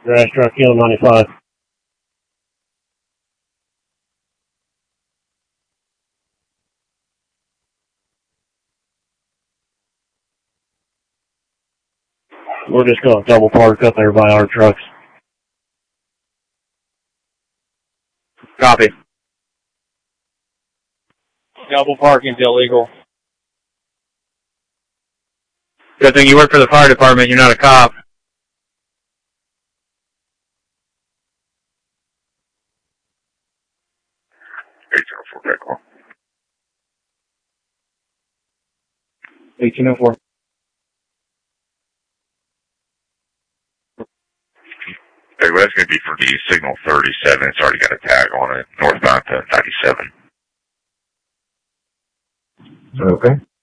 Grass truck Kilo 95. We're just going to double park up there by our trucks. Copy. Double parking's illegal. Good thing you work for the fire department, you're not a cop. Vehicle. 1804. Hey, well, that's going to be for the signal 37. It's already got a tag on it, northbound to 97. Okay.